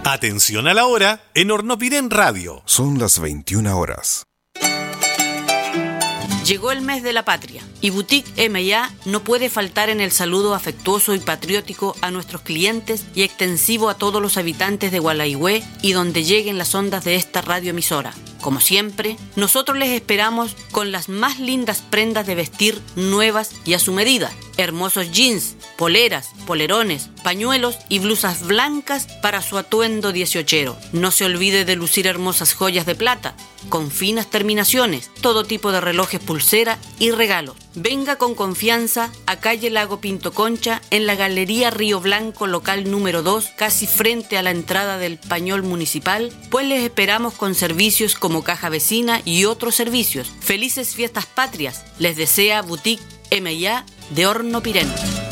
Atención a la hora en Hornopirén Radio. Son las 21 horas. Llegó el mes de la patria y Boutique M&A no puede faltar en el saludo afectuoso y patriótico a nuestros clientes y extensivo a todos los habitantes de Gualaihue y donde lleguen las ondas de esta radioemisora. Como siempre, nosotros les esperamos con las más lindas prendas de vestir nuevas y a su medida. Hermosos jeans, poleras, polerones, pañuelos y blusas blancas para su atuendo dieciochero. No se olvide de lucir hermosas joyas de plata, con finas terminaciones, todo tipo de relojes pulsera y regalos. Venga con confianza a calle Lago Pinto Concha, en la Galería Río Blanco, local número 2, casi frente a la entrada del Pañol Municipal, pues les esperamos con servicios como caja vecina y otros servicios. Felices fiestas patrias, les desea Boutique M&A de Hornopirén.